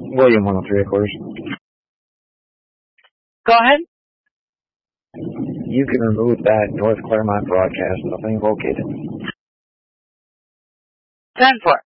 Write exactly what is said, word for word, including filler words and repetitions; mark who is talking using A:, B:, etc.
A: William one oh three, of course.
B: Go ahead.
A: You can remove that North Claremont broadcast. Nothing located.
B: ten four.